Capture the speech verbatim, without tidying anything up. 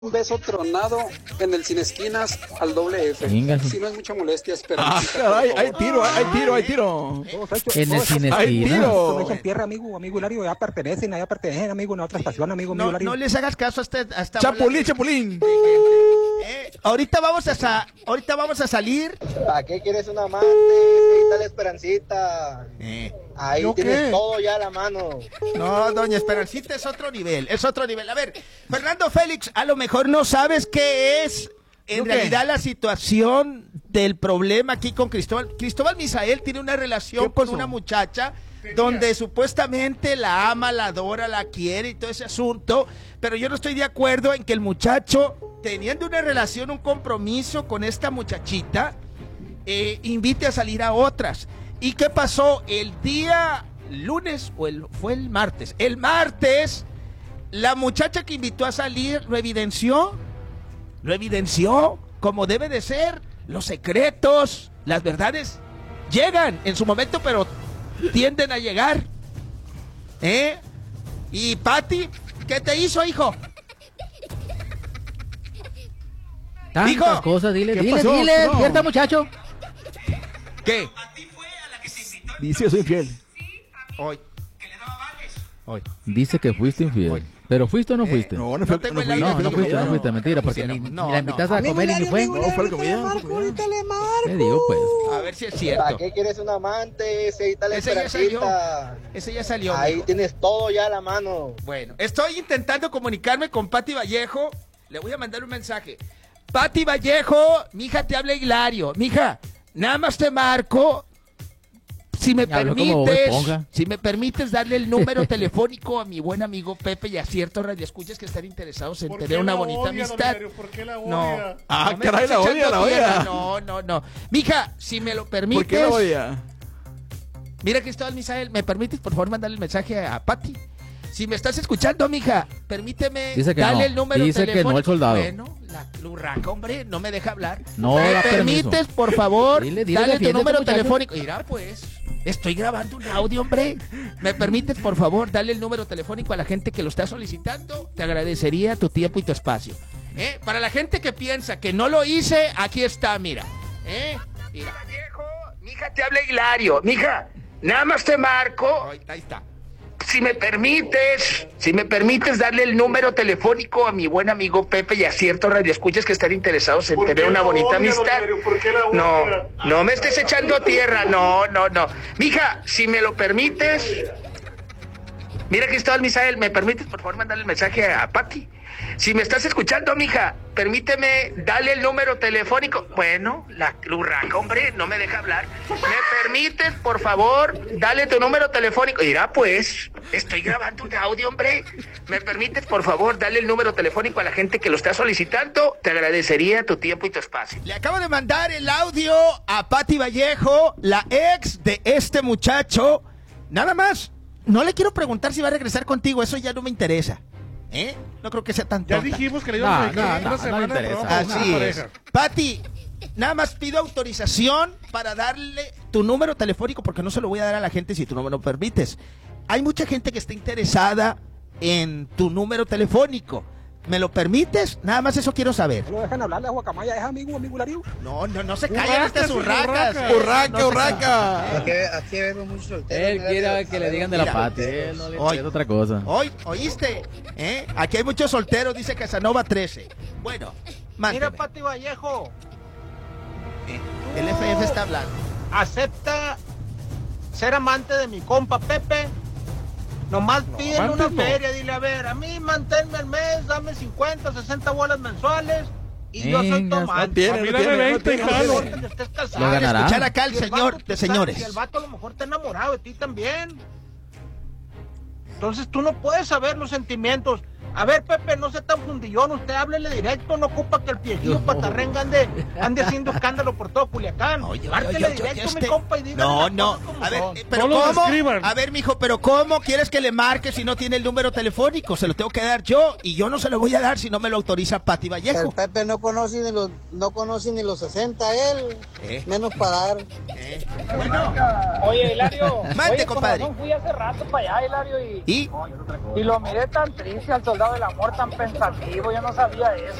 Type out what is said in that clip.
Un beso tronado en el Sin Esquinas al doble F. Venga. Si no es mucha molestia, espera. Ah, caray, hay tiro, hay tiro, hay tiro. En el Sin Hay Esquinas. tiro. No son tierra, amigo, amigo Hilario, ya pertenecen, ya pertenecen, amigo, en otra estación, amigo, amigo No, Hilario. no les hagas caso a este, a esta Chapulín, bola chapulín. de gente. Eh, ahorita vamos a sa- ahorita vamos a salir. ¿Para qué quieres un amante? Ahí está la Esperancita. Eh, Ahí ¿Yo tienes qué? todo ya a la mano. No, doña Esperancita es otro nivel, es otro nivel. A ver, Fernando Félix, a lo mejor no sabes qué es en ¿Yo qué? realidad la situación del problema aquí con Cristóbal. Cristóbal Misael tiene una relación ¿Qué con pasó? una muchacha donde supuestamente la ama, la adora, la quiere y todo ese asunto, pero yo no estoy de acuerdo en que el muchacho, teniendo una relación, un compromiso con esta muchachita, eh, invite a salir a otras. ¿Y qué pasó? El día lunes o el, fue el martes. El martes, la muchacha que invitó a salir lo evidenció, lo evidenció como debe de ser. Los secretos, las verdades llegan en su momento, pero tienden a llegar. ¿Eh? Y Pati, ¿qué te hizo, hijo? Tantas Hijo. cosas, dile, ¿Qué dile, pasó? dile, No. despierta, muchacho. ¿Qué? Dice, soy infiel. Hoy. Hoy. Dice que fuiste infiel. Oye. ¿Pero fuiste o no Eh, fuiste? No, No, no fue, no tengo no el fui, audio, no, fue no fuiste, comida. no fuiste, mentira, porque ni, No, ni la no. invitaste a comer y ni fue. No, fue la comida. fue comida. ¿Qué digo, pues? A ver si es ¿Para cierto. qué quieres un amante? Si ahí está la Ese ya salió. Esperancita. Ese ya salió. Ahí mijo. tienes todo ya a la mano. Bueno, estoy intentando comunicarme con Pati Vallejo. Le voy a mandar un mensaje. Pati Vallejo, mija, te habla Hilario. Mija, nada más te marco. Si me Me habló como Bob permites, Esponja. si me permites darle el número telefónico a mi buen amigo Pepe y a ciertos radioescuchas que están interesados en tener una bonita amistad. ¿Por qué la odia? No. Ah, no me caray, estés la odia, echando la odia. tierra. No, no, no. Mija, si me lo permites. ¿Por qué lo odia? Mira, Cristóbal Misael, ¿me permites por favor mandarle el mensaje a Pati? Si me estás escuchando, mija, permíteme Dice que dale no. el número Dice que no, telefónico. el soldado. Bueno, la urraca, hombre, no me deja hablar. No ¿Me da permiso. permites, por favor? Dile, dile, dale tu defiéndete, número muchacho. telefónico. Mira, pues, estoy grabando un audio, hombre. ¿Me permites, por favor, darle el número telefónico a la gente que lo está solicitando? Te agradecería tu tiempo y tu espacio. ¿Eh? Para la gente que piensa que no lo hice, aquí está, mira. ¿Eh? Mira. Viejo, mija, te habla Hilario. Mija, nada más te marco. Ahí, ahí está. Si me permites, si me permites darle el número telefónico a mi buen amigo Pepe y a ciertos radioescuchas que están interesados en ¿Por tener qué una la bonita odia, don amistad. Hilario? ¿Por qué la odia? No, no me estés echando tierra, no, no, no. Mija, si me lo permites. Mira, Cristóbal Misael, ¿me permites por favor mandarle el mensaje a Pati? Si me estás escuchando, mija, permíteme darle el número telefónico. Bueno, la urraca, hombre, no me deja hablar. ¿Me permites, por favor, darle tu número telefónico? Dirá, pues, estoy grabando un audio, hombre. ¿Me permites, por favor, darle el número telefónico a la gente que lo está solicitando? Te agradecería tu tiempo y tu espacio. Le acabo de mandar el audio a Pati Vallejo, la ex de este muchacho. Nada más, no le quiero preguntar si va a regresar contigo, eso ya no me interesa. ¿Eh? No creo que sea tan Ya tonta. dijimos que le No, íbamos a no, dedicar no, una no semana le de interesa. programa con Así una es. pareja. Pati, nada más pido autorización para darle tu número telefónico porque no se lo voy a dar a la gente si tú no me lo permites. Hay mucha gente que está interesada en tu número telefónico. ¿Me lo permites? Nada más eso quiero saber. No lo dejan hablarle a Guacamaya, es amigo, amigo Hilario. No, no, no se callan Urracas, estas urracas. urracas. Urraca, No se urraca. Aquí, aquí vemos muchos solteros. Él quiere que le digan de la Mira. Pati. Él no le Oye. interesa otra cosa. Hoy, ¿oíste? ¿Eh? Aquí hay muchos solteros, dice Casanova trece. Bueno, mándeme. Mira, Pati Vallejo, El F F está hablando. acepta ser amante de mi compa Pepe. Nomás pídele una antes no. feria, dile, a ver, a mí manténme al mes, dame cincuenta, sesenta bolas mensuales y yo soy tu Venga, No amante. tiene, A mí no dame tiene, no veinte y tiene. jalo. No importa que estés casado. Lo ganará. Escuchar acá al Si el señor vato de te señores. sabe, si el vato a lo mejor está enamorado de ti también. Entonces tú no puedes saber los sentimientos. A ver, Pepe, no sea tan fundillón, usted háblele directo, no ocupa que el viejillo No. patarrenga ande, ande haciendo escándalo por todo Culiacán. Oye, oye, Márquele oye, directo, oye, mi este- compa, y dígale No, las no. cosas como A ver, son. eh, pero No lo ¿cómo? describan. A ver, mijo, pero ¿cómo quieres que le marque si no tiene el número telefónico? Se lo tengo que dar yo y yo no se lo voy a dar si no me lo autoriza Pati El Vallejo. Pepe no conoce ni los, no conoce ni los sesenta él, Eh. menos para dar. Eh, Oye, Hilario, Mande, oye, con compadre. razón fui hace rato para allá, Hilario, y, ¿Y? y lo miré tan triste al soldado lado del amor tan pensativo, yo no sabía eso.